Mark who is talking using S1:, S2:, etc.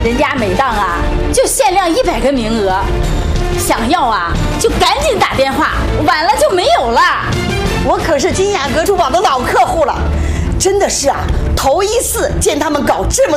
S1: 人家每档啊就限量100个名额，想要啊就赶紧打电话，晚了就没有了。
S2: 我可是金雅阁珠宝的老客户了，真的是啊，头一次见他们搞这么